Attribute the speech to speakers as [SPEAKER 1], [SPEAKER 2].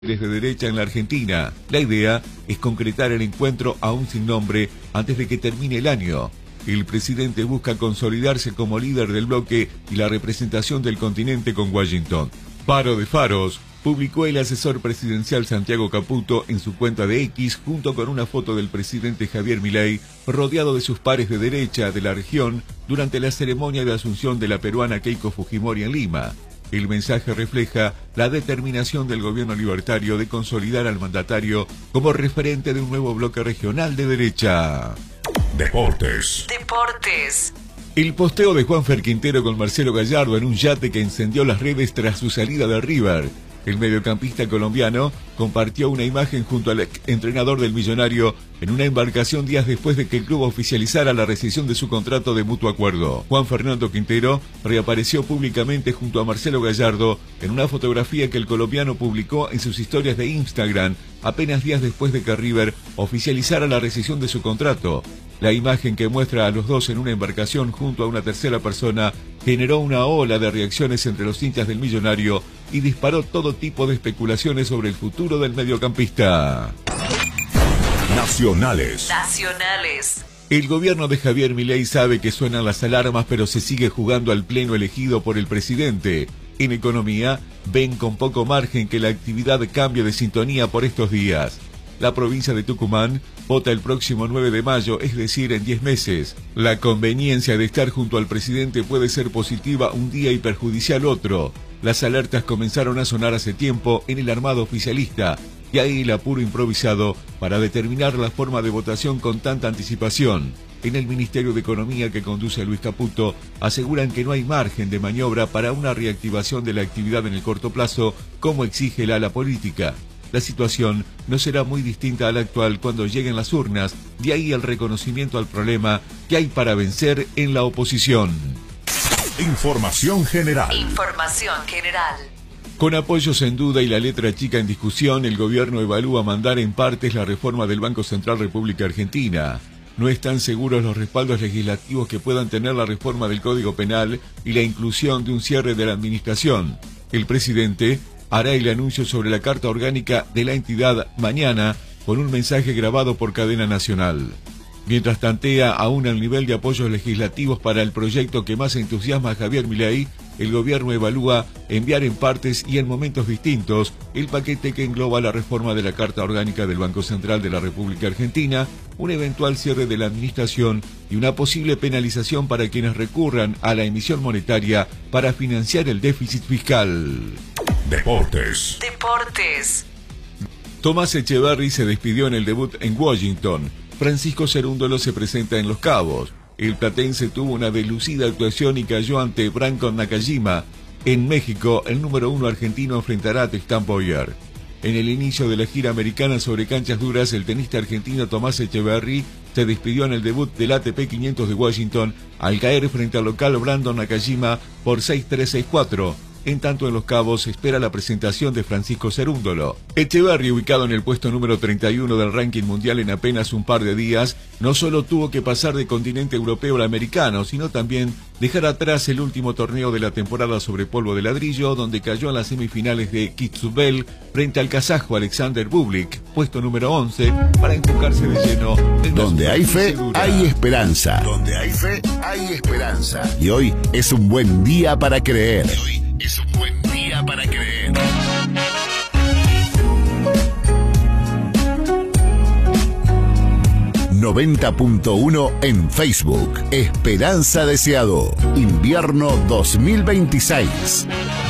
[SPEAKER 1] de derecha en la Argentina. La idea es concretar el encuentro aún sin nombre antes de que termine el año. El presidente busca consolidarse como líder del bloque y la representación del continente con Washington. Faro de Faros publicó el asesor presidencial Santiago Caputo en su cuenta de X junto con una foto del presidente Javier Milei rodeado de sus pares de derecha de la región durante la ceremonia de asunción de la peruana Keiko Fujimori en Lima. El mensaje refleja la determinación del gobierno libertario de consolidar al mandatario como referente de un nuevo bloque regional de derecha.
[SPEAKER 2] Deportes.
[SPEAKER 1] El posteo de Juanfer Quintero con Marcelo Gallardo en un yate que encendió las redes tras su salida de River. El mediocampista colombiano compartió una imagen junto al entrenador del Millonario en una embarcación días después de que el club oficializara la rescisión de su contrato de mutuo acuerdo. Juan Fernando Quintero reapareció públicamente junto a Marcelo Gallardo en una fotografía que el colombiano publicó en sus historias de Instagram apenas días después de que River oficializara la rescisión de su contrato. La imagen que muestra a los dos en una embarcación junto a una tercera persona generó una ola de reacciones entre los hinchas del Millonario y disparó todo tipo de especulaciones sobre el futuro del mediocampista.
[SPEAKER 2] Nacionales.
[SPEAKER 1] El gobierno de Javier Milei sabe que suenan las alarmas, pero se sigue jugando al pleno elegido por el presidente. En economía, ven con poco margen que la actividad cambie de sintonía por estos días. La provincia de Tucumán vota el próximo 9 de mayo, es decir, en 10 meses. La conveniencia de estar junto al presidente puede ser positiva un día y perjudicial otro. Las alertas comenzaron a sonar hace tiempo en el armado oficialista, y ahí el apuro improvisado para determinar la forma de votación con tanta anticipación. En el Ministerio de Economía que conduce Luis Caputo, aseguran que no hay margen de maniobra para una reactivación de la actividad en el corto plazo, como exige la ala política. La situación no será muy distinta a la actual cuando lleguen las urnas, de ahí el reconocimiento al problema que hay para vencer en la oposición.
[SPEAKER 2] Información general.
[SPEAKER 1] Con apoyos en duda y la letra chica en discusión, el gobierno evalúa mandar en partes la reforma del Banco Central República Argentina. No están seguros los respaldos legislativos que puedan tener la reforma del Código Penal y la inclusión de un cierre de la administración. El presidente hará el anuncio sobre la Carta Orgánica de la entidad mañana con un mensaje grabado por cadena nacional. Mientras tantea aún el nivel de apoyos legislativos para el proyecto que más entusiasma a Javier Milei, el gobierno evalúa enviar en partes y en momentos distintos el paquete que engloba la reforma de la Carta Orgánica del Banco Central de la República Argentina, un eventual cierre de la administración y una posible penalización para quienes recurran a la emisión monetaria para financiar el déficit fiscal.
[SPEAKER 2] Deportes.
[SPEAKER 1] Tomás Echeverri se despidió en el debut en Washington. Francisco Cerúndolo se presenta en Los Cabos. El platense tuvo una delucida actuación y cayó ante Branko Nakajima. En México, el número 1 argentino enfrentará a Tristan Poirier. En el inicio de la gira americana sobre canchas duras, el tenista argentino Tomás Echeverri se despidió en el debut del ATP 500 de Washington al caer frente al local Brandon Nakajima por 6-3, 6-4. En tanto, en Los Cabos se espera la presentación de Francisco Cerúndolo. Echeverri, ubicado en el puesto número 31 del ranking mundial en apenas un par de días, no solo tuvo que pasar de continente europeo al americano, sino también dejar atrás el último torneo de la temporada sobre polvo de ladrillo, donde cayó en las semifinales de Kitzbühel frente al kazajo Alexander Bublik, puesto número 11, para enfocarse de lleno en
[SPEAKER 2] Donde hay fe, hay esperanza. Y hoy es un buen día para creer. 90.1 en Facebook. Esperanza Deseado. Invierno 2026.